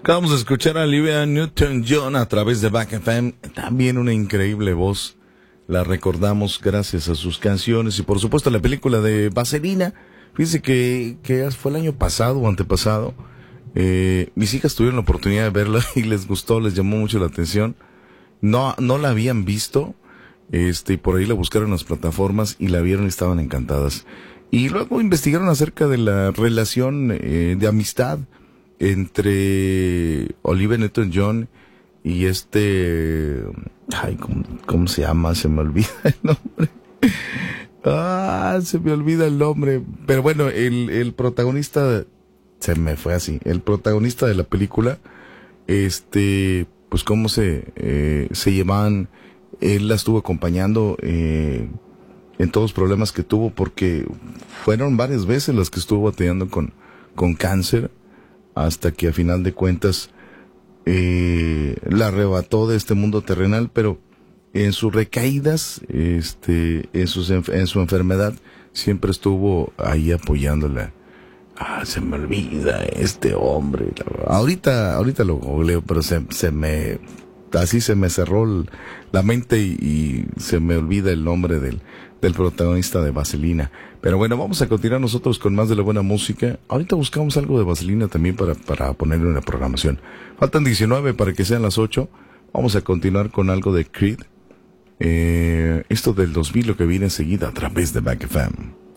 Acabamos de escuchar a Olivia Newton-John a través de Back FM. También una increíble voz. La recordamos gracias a sus canciones y por supuesto la película de Vaselina. Fíjense que fue el año pasado o antepasado. Mis hijas tuvieron la oportunidad de verla y les gustó, les llamó mucho la atención. No la habían visto, y por ahí la buscaron en las plataformas y la vieron y estaban encantadas. Y luego investigaron acerca de la relación de amistad entre Olivia Newton-John y ¿cómo se llama? Se me olvida el nombre. Se me olvida el nombre. Pero bueno, el protagonista, se me fue así, el protagonista de la película, pues cómo se llevaban. Él la estuvo acompañando en todos los problemas que tuvo, porque fueron varias veces las que estuvo batallando con cáncer, hasta que a final de cuentas la arrebató de este mundo terrenal. Pero en sus recaídas, en su enfermedad, siempre estuvo ahí apoyándola. Se me olvida este hombre. Ahorita lo googleo, pero se me cerró la mente y se me olvida el nombre del protagonista de Vaselina. Pero bueno, vamos a continuar nosotros con más de la buena música. Ahorita buscamos algo de Vaselina también para ponerlo en la programación. Faltan 19 para que sean las 8. Vamos a continuar con algo de Creed. Esto del 2000, lo que viene enseguida a través de Back FM.